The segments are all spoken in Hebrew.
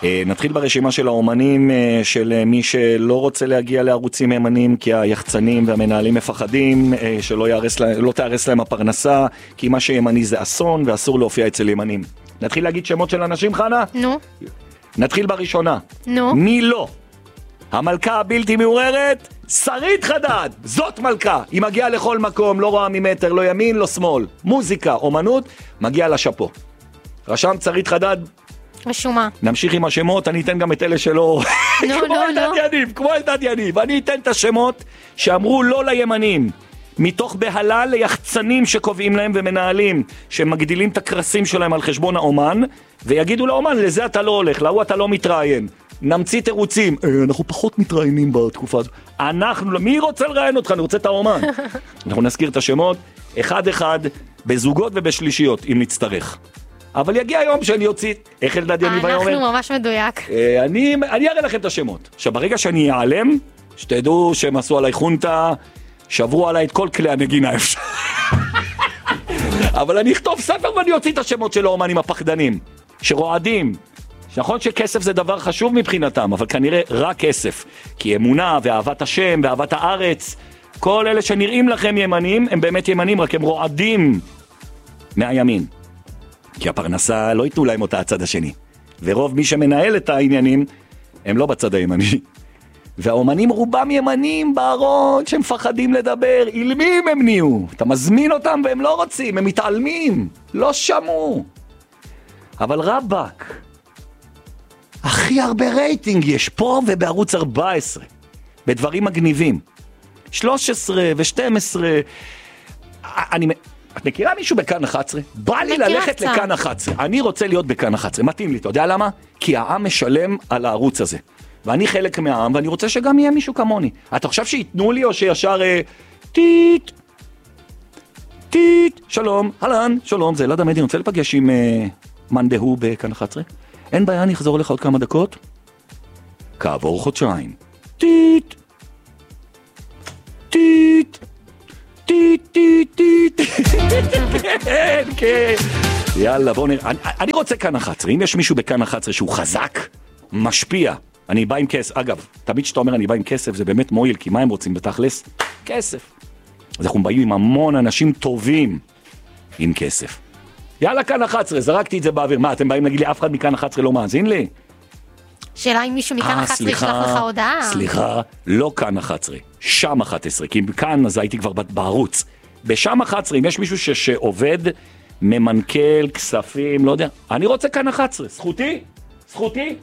נתחיל ברשימה של האומנים, של מי שלא רוצה להגיע לערוצים ימנים, כי היחצנים והמנהלים מפחדים, שלא תארס להם הפרנסה, כי מה שימני זה אסון, ואסור להופיע אצל ימנים. נתחיל להגיד שמות של אנשים, חנה? נו. נתחיל בראשונה. נו. מי לא? המלכה הבלתי מעוררת, שרית חדד. זאת מלכה. היא מגיעה לכל מקום, לא רואה ממטר, לא ימין, לא שמאל. מוזיקה, אומנות, מגיעה לשפו. רשם שרית חדד. רשומה. נמשיך עם השמות, אני אתן גם את אלה שלא... כמו אלדד יניב. אני אתן את השמות שאמרו לא לימנים. מתוך בהלה ליחצנים שקובעים להם ומנהלים, שמגדילים את הקרסים שלהם על חשבון האומן, ויגידו לאומן, לזה אתה לא הולך, להוא אתה לא מתראיין. נמציא תירוצים. אנחנו פחות מתראיינים בתקופה הזו. מי רוצה לראיין אותך? אני רוצה את האומן. אנחנו נזכיר את השמות, אחד, בזוגות ובשלישיות, אם נצטרך. אבל יגיע היום שאני יוציא, איך אלדד יניב היה אומר? אנחנו ממש מדויק. אני אראה לכם את השמות. עכשיו, ברגע שאני אעלם, שתדעו שהם עשו עליי חונטה, שברו עליי את כל כלי הנגינה אפשר. אבל אני אכתוב ספר ואני אוציא את השמות של האומנים הפחדנים, שרועדים. נכון שכסף זה דבר חשוב מבחינתם, אבל כנראה רק כסף. כי אמונה ואהבת השם ואהבת הארץ, כל אלה שנראים לכם ימנים, הם באמת ימנים, רק הם רועדים מהימין. כי הפרנסה לא ייתנו להם אותה הצד השני. ורוב מי שמנהל את העניינים, הם לא בצד הימני. והאומנים רובם ימנים בארון, שמפחדים לדבר, אילמים הם נהיו. אתה מזמין אותם והם לא רוצים, הם מתעלמים, לא שמעו. אבל רבק, הכי הרבה רייטינג יש פה ובערוץ 14, בדברים מגניבים. 13 ו-12, את מכירה מישהו בכאן 11? בא לי ללכת לכאן 11. אני רוצה להיות בכאן 11. מתאים לי, אתה יודע למה? כי העם משלם על הערוץ הזה. ואני חלק מהעם, ואני רוצה שגם יהיה מישהו כמוני. אתה חושב שיתנו לי או שישר טיט, שלום, הלן, שלום, זה אלעד עמדי, אני רוצה לפגש עם מאן דהוא בכאן 11. אין בעיה, אני אחזור לך עוד כמה דקות. כעבור חודשיים. טיט. כן. יאללה, בוא נראה. אני רוצה כאן 11. אם יש מישהו בכאן 11 שהוא חזק, משפיע, אני בא עם כסף. אגב, תמיד שאתה אומר אני בא עם כסף, זה באמת מועיל, כי מה הם רוצים בתכלס? כסף. אז אנחנו באים עם המון אנשים טובים עם כסף. יאללה, כאן 11, זרקתי את זה באוויר. מה, אתם באים להגיד לי, אף אחד מכאן 11 לא מאזין לי? שאלה אם מישהו מכאן 11 ישלח לך הודעה. סליחה, לא כאן 11, שם 11, כי כאן אז הייתי כבר בערוץ. בשם 11, אם יש מישהו שעובד, ממנכ"ל, כספים, לא יודע. אני רוצה כאן 11, זכותי.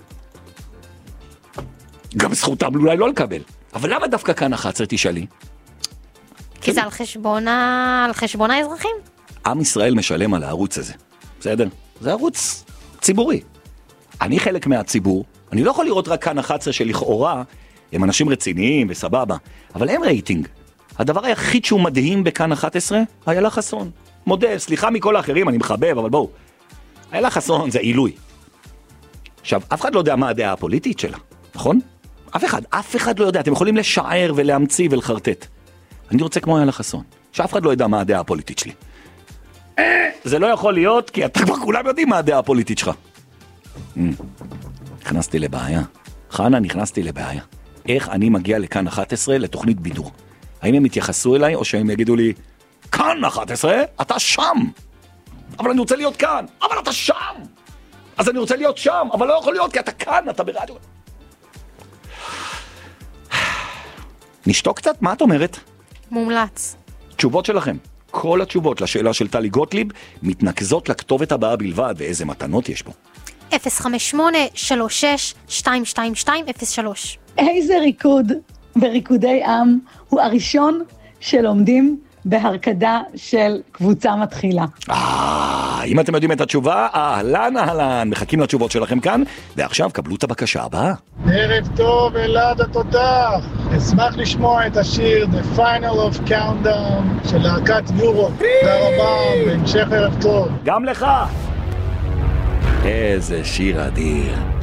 גם זכותם אולי לא לקבל. אבל למה דווקא כאן 11 תשאלי? כי זה על חשבון האזרחים. עם ישראל משלם על הערוץ הזה, בסדר? זה ערוץ ציבורי. אני חלק מהציבור, אני לא יכול לראות רק כאן 11 שלכאורה הם אנשים רציניים וסבבה, אבל הם רייטינג. הדבר היחיד שהוא מדהים בכאן 11, איילה חסון. מודה, סליחה מכל האחרים, אני מחבב, אבל בואו. איילה חסון זה עילוי. עכשיו, אף אחד לא יודע מה הדעה הפוליטית שלה, נכון? אף אחד לא יודע, אתם יכולים לשער ולהמציא ולחרטט. אני רוצה כמו איילה חסון, שאף אחד לא יודע מה הדעה הפוליטית שלי. זה לא יכול להיות, כי אתה כבר כולם יודעים מה הדעה הפוליטית שלך. נכנסתי לבעיה. חנה, נכנסתי לבעיה. איך אני מגיע לכאן 11 לתוכנית בידור? האם הם יתייחסו אליי, או שהם יגידו לי, כאן 11, אתה שם. אבל אני רוצה להיות כאן. אבל אתה שם. אז אני רוצה להיות שם, אבל לא יכול להיות, כי אתה כאן, אתה ברדיו. נשתוק קצת? מה את אומרת? מומלץ. תשובות שלכם. כל התשובות לשאלה של טלי גוטליב מתנקזות לכתובת הבאה בלבד, ואיזה מתנות יש פה. 058-36-222-03. איזה ריקוד בריקודי עם הוא הראשון שלומדים בהרקדה של קבוצה מתחילה? אם אתם יודעים את התשובה, אהלן, מחכים לתשובות שלכם כאן, ועכשיו קבלו את הבקשה הבאה. ערב טוב, אלעד התותח. אשמח לשמוע את השיר The Final of Countdown של להקת יורו. תודה רבה, בהמשך ערב טוב. גם לך. איזה שיר אדיר.